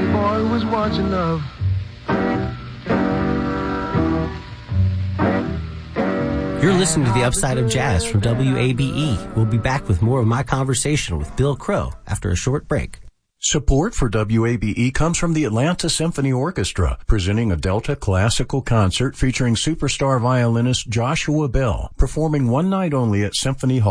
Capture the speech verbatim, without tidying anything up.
Danny boy was watching of. You're listening to The Upside of Jazz from W A B E. We'll be back with more of my conversation with Bill Crow after a short break. Support for W A B E comes from the Atlanta Symphony Orchestra, presenting a Delta classical concert featuring superstar violinist Joshua Bell, performing one night only at Symphony Hall.